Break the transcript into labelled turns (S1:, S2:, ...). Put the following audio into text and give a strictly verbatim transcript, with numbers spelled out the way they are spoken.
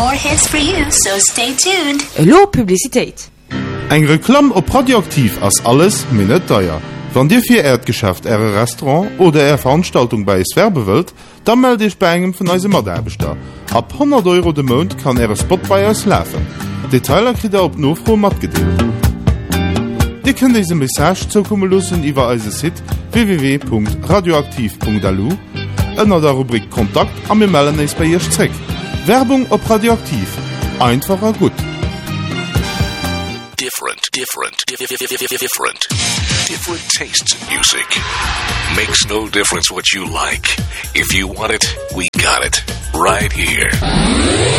S1: more hits for you, so stay tuned.
S2: Hallo Publicität.
S3: Eng Reklam op Radioaktiv ass alles minnet deier. Wann Dir fir Erdgeschäft Äre Restaurant oder Ä Veranstaltung bei es werbe wëlt, dann melde ich bei engem vun eise Maderbeter. Ab hundert Euro de Mond kann Äre Spot bei es läfen. Detailer krit er op Nofro mat gedeelt. Di kën dese Message zokomme lussen iwwer eise Site w w w punkt radioaktiv punkt a l u, ënner der Rubrik Kontakt am mir mellen eis bei ihr Zweck. Werbung op Radioaktiv. Einfacher gut.
S4: Different, different, different, different tastes in music. Makes no difference what you like. If you want it, we got it. Right here.